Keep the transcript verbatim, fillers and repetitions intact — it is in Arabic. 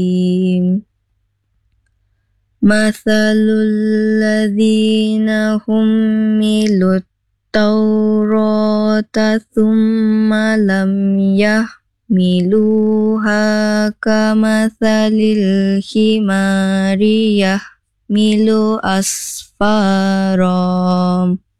مثل الذين حملوا التوراة ثم لم يحملوها كمثل الحمار يحمل أسفارا